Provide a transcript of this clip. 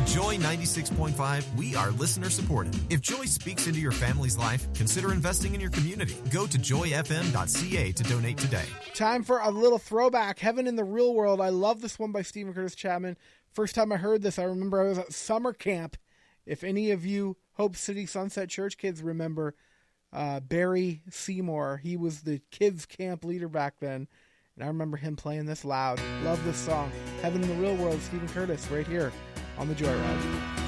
At Joy 96.5, we are listener supported. If Joy speaks into your family's life, consider investing in your community. Go to joyfm.ca to donate today. Time for a little throwback. Heaven in the Real World. I love this one by Stephen Curtis Chapman. First time I heard this, I remember I was at summer camp. If any of you Hope City Sunset Church kids remember Barry Seymour, he was the kids camp leader back then. And I remember him playing this loud. Love this song. Heaven in the Real World, Stephen Curtis, right here on the Joyride.